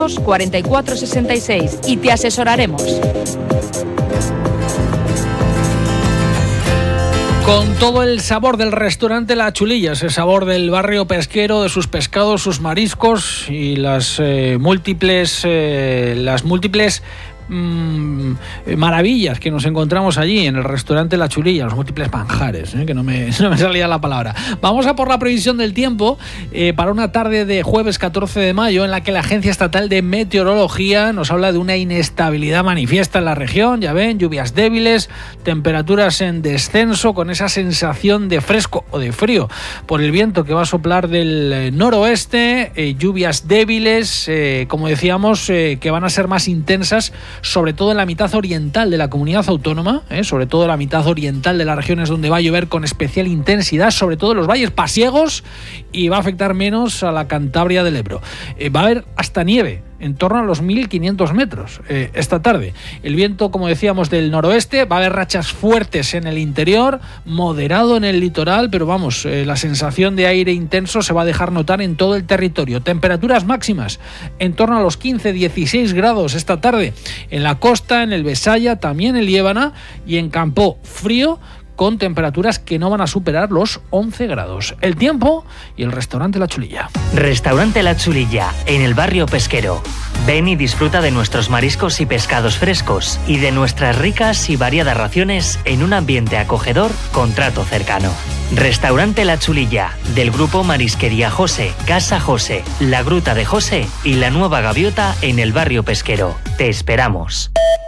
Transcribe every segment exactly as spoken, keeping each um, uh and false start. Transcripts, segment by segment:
cuarenta y cuatro sesenta y seis y te asesoraremos. Con todo el sabor del restaurante La Chulilla, ese sabor del barrio pesquero, de sus pescados, sus mariscos y las eh, múltiples, eh, las múltiples mmm, maravillas que nos encontramos allí en el restaurante La Chulilla, los múltiples manjares, eh, que no me, no me salía la palabra. Vamos a por la previsión del tiempo eh, para una tarde de jueves catorce de mayo en la que la Agencia Estatal de Meteorología nos habla de una inestabilidad manifiesta en la región. Ya ven, lluvias débiles, temperaturas en descenso con esa sensación de fresco o de frío por el viento que va a soplar del noroeste, eh, lluvias débiles, eh, como decíamos, eh, que van a ser más intensas, sobre todo en la mitad oriental de la comunidad autónoma, eh, sobre todo en la mitad oriental de las regiones donde va a llover con especial intensidad, sobre todo en los valles pasiegos, y va a afectar menos a la Cantabria del Ebro. Eh, va a haber hasta nieve en torno a los mil quinientos metros eh, esta tarde. El viento, como decíamos, del noroeste, va a haber rachas fuertes en el interior, moderado en el litoral, pero vamos, eh, la sensación de aire intenso se va a dejar notar en todo el territorio. Temperaturas máximas en torno a los quince a dieciséis grados esta tarde en la costa, en el Besaya, también en Liébana y en Campo Frío, con temperaturas que no van a superar los once grados. El tiempo y el restaurante La Chulilla. Restaurante La Chulilla, en el barrio pesquero. Ven y disfruta de nuestros mariscos y pescados frescos y de nuestras ricas y variadas raciones en un ambiente acogedor con trato cercano. Restaurante La Chulilla, del grupo Marisquería José, Casa José, La Gruta de José y La Nueva Gaviota en el barrio pesquero. Te esperamos.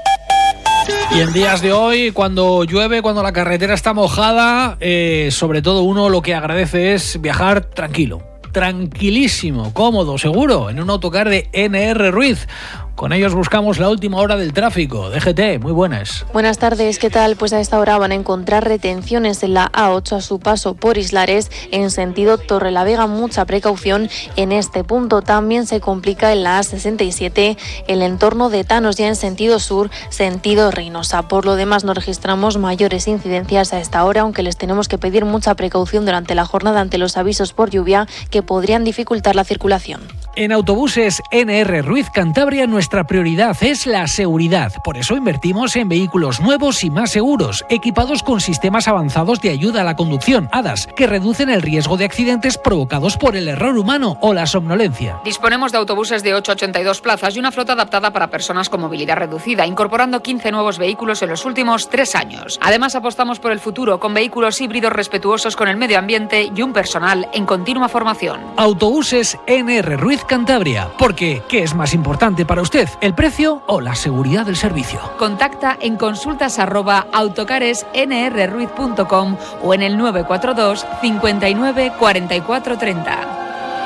Y en días de hoy, cuando llueve, cuando la carretera está mojada, eh, sobre todo uno lo que agradece es viajar tranquilo, tranquilísimo, cómodo, seguro, en un autocar de N R Ruiz. Con ellos buscamos la última hora del tráfico. D G T, muy buenas. Buenas tardes, ¿qué tal? Pues a esta hora van a encontrar retenciones en la A ocho a su paso por Islares en sentido Torrelavega. Mucha precaución en este punto. También se complica en la A sesenta y siete el entorno de Tanos, ya en sentido sur, sentido Reynosa. Por lo demás no registramos mayores incidencias a esta hora, aunque les tenemos que pedir mucha precaución durante la jornada ante los avisos por lluvia que podrían dificultar la circulación. En autobuses N R Ruiz Cantabria, nuestra prioridad es la seguridad. Por eso invertimos en vehículos nuevos y más seguros, equipados con sistemas avanzados de ayuda a la conducción, A D A S, que reducen el riesgo de accidentes provocados por el error humano o la somnolencia. Disponemos de autobuses de ocho a ochenta y dos plazas y una flota adaptada para personas con movilidad reducida, incorporando quince nuevos vehículos en los últimos tres años. Además, apostamos por el futuro con vehículos híbridos respetuosos con el medio ambiente y un personal en continua formación. Autobuses N R Ruiz Cantabria, porque ¿qué es más importante para usted, el precio o la seguridad del servicio? Contacta en consultas arroba autocares n r ruiz punto com o en el nueve cuatro dos cincuenta y nueve cuarenta y cuatro treinta.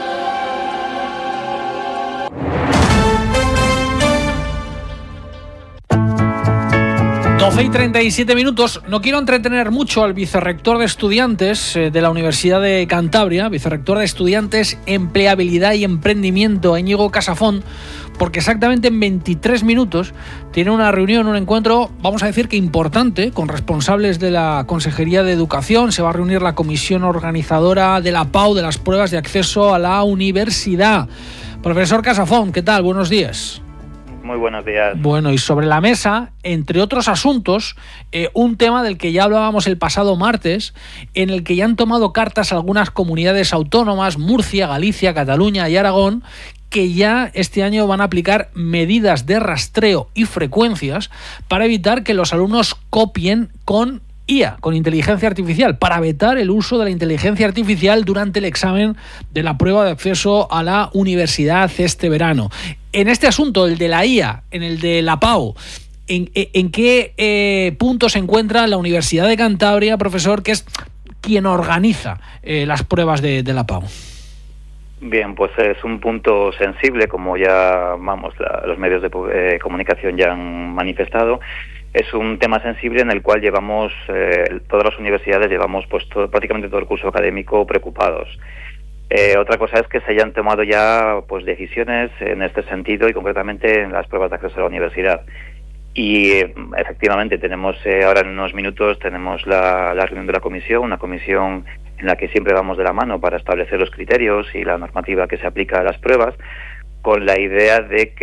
doce y treinta y siete minutos. No quiero entretener mucho al vicerrector de estudiantes eh, de la Universidad de Cantabria, vicerrector de estudiantes, empleabilidad y emprendimiento, Íñigo Casafón, porque exactamente en veintitrés minutos tiene una reunión, un encuentro, vamos a decir que importante, con responsables de la Consejería de Educación. Se va a reunir la comisión organizadora de la P A U, de las pruebas de acceso a la universidad. Profesor Casafón, ¿qué tal? Buenos días. Muy buenos días. Bueno, y sobre la mesa, entre otros asuntos, eh, un tema del que ya hablábamos el pasado martes, en el que ya han tomado cartas algunas comunidades autónomas, Murcia, Galicia, Cataluña y Aragón, que ya este año van a aplicar medidas de rastreo y frecuencias para evitar que los alumnos copien con I A, con inteligencia artificial, para vetar el uso de la inteligencia artificial durante el examen de la prueba de acceso a la universidad este verano. En este asunto, el de la I A, en el de la P A U, ¿en, en qué eh, punto se encuentra la Universidad de Cantabria, profesor, que es quien organiza eh, las pruebas de, de la P A U? Bien, pues es un punto sensible, como ya vamos la, los medios de eh, comunicación ya han manifestado. Es un tema sensible en el cual llevamos, eh, todas las universidades llevamos pues todo, prácticamente todo el curso académico preocupados. Eh, otra cosa es que se hayan tomado ya pues decisiones en este sentido y concretamente en las pruebas de acceso a la universidad. Y eh, efectivamente tenemos eh, ahora en unos minutos tenemos la, la reunión de la comisión, una comisión en la que siempre vamos de la mano para establecer los criterios y la normativa que se aplica a las pruebas, con la idea de que